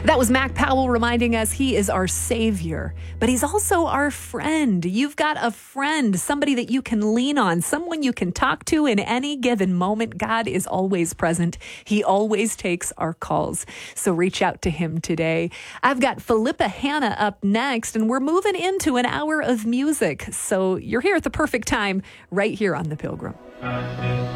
That was Mac Powell reminding us he is our Savior, but he's also our friend. You've got a friend, somebody that you can lean on, someone you can talk to in any given moment. God is always present. He always takes our calls. So reach out to him today. I've got Philippa Hanna up next, and we're moving into an hour of music. So you're here at the perfect time, right here on The Pilgrim.